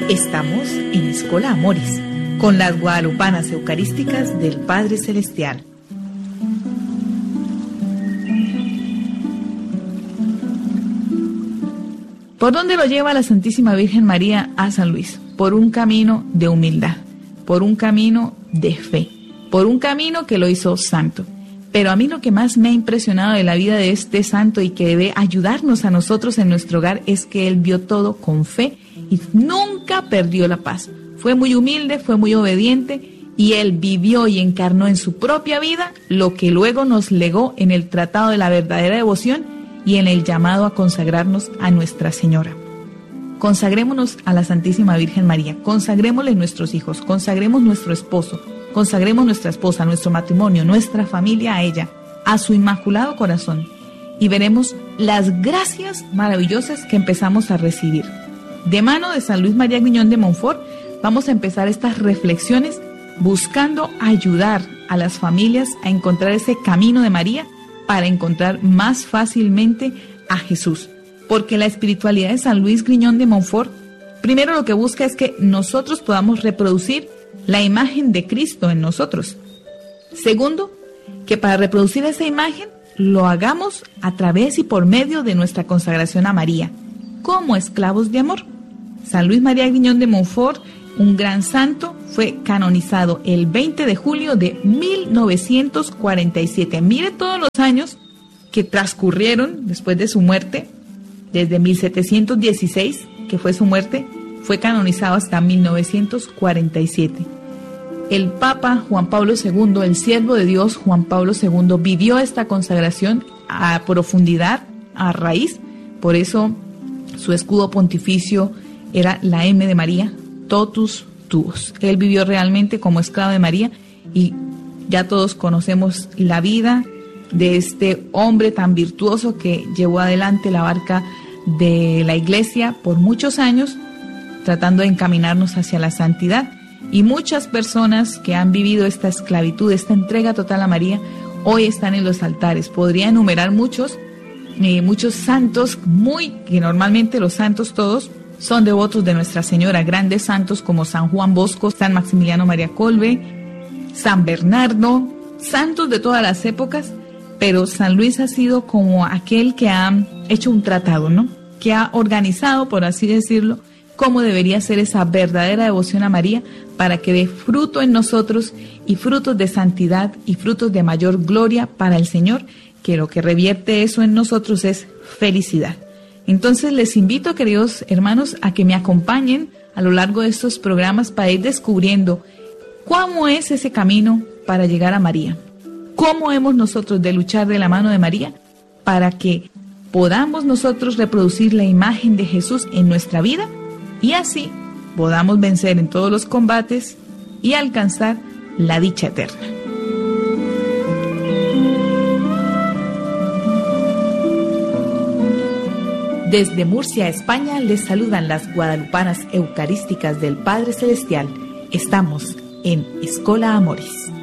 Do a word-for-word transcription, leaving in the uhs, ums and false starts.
Estamos en Escola Amoris, con las guadalupanas eucarísticas del Padre Celestial. ¿Por dónde lo lleva la Santísima Virgen María a San Luis? Por un camino de humildad, por un camino de fe, por un camino que lo hizo santo. Pero a mí lo que más me ha impresionado de la vida de este santo y que debe ayudarnos a nosotros en nuestro hogar es que él vio todo con fe y nunca perdió la paz. Fue muy humilde, fue muy obediente y él vivió y encarnó en su propia vida lo que luego nos legó en el Tratado de la Verdadera Devoción y en el llamado a consagrarnos a Nuestra Señora. Consagrémonos a la Santísima Virgen María, consagrémosle nuestros hijos, consagremos nuestro esposo, consagremos nuestra esposa, nuestro matrimonio, nuestra familia a ella, a su Inmaculado Corazón, y veremos las gracias maravillosas que empezamos a recibir. De mano de San Luis María Griñón de Montfort, vamos a empezar estas reflexiones buscando ayudar a las familias a encontrar ese camino de María para encontrar más fácilmente a Jesús. Porque la espiritualidad de San Luis Griñón de Montfort, primero lo que busca es que nosotros podamos reproducir la imagen de Cristo en nosotros. Segundo, que para reproducir esa imagen lo hagamos a través y por medio de nuestra consagración a María, como esclavos de amor. San Luis María Griñón de Montfort, un gran santo, fue canonizado el veinte de julio de mil novecientos cuarenta y siete. Mire todos los años que transcurrieron después de su muerte, desde mil setecientos dieciséis, que fue su muerte, fue canonizado hasta mil novecientos cuarenta y siete. El Papa Juan Pablo segundo, el siervo de Dios Juan Pablo segundo, vivió esta consagración a profundidad, a raíz. Por eso su escudo pontificio era la M de María, totus tuos. Él vivió realmente como esclavo de María y ya todos conocemos la vida de este hombre tan virtuoso que llevó adelante la barca de la Iglesia por muchos años, tratando de encaminarnos hacia la santidad. Y muchas personas que han vivido esta esclavitud, esta entrega total a María, hoy están en los altares. Podría enumerar muchos, eh, muchos santos, muy que normalmente los santos todos son devotos de Nuestra Señora, grandes santos como San Juan Bosco, San Maximiliano María Kolbe, San Bernardo, santos de todas las épocas, pero San Luis ha sido como aquel que ha hecho un tratado, ¿no? Que ha organizado, por así decirlo, cómo debería ser esa verdadera devoción a María para que dé fruto en nosotros y frutos de santidad y frutos de mayor gloria para el Señor, que lo que revierte eso en nosotros es felicidad. Entonces les invito, queridos hermanos, a que me acompañen a lo largo de estos programas para ir descubriendo cómo es ese camino para llegar a María. ¿Cómo hemos nosotros de luchar de la mano de María para que podamos nosotros reproducir la imagen de Jesús en nuestra vida y así podamos vencer en todos los combates y alcanzar la dicha eterna? Desde Murcia, España, les saludan las guadalupanas eucarísticas del Padre Celestial. Estamos en Escola Amoris.